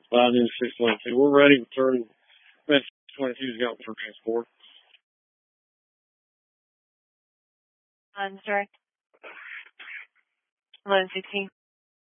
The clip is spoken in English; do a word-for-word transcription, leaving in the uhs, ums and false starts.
Five in six twenty-two. We're ready to turn. Med six twenty-two's got for transport. I'm sorry. eleven sixteen.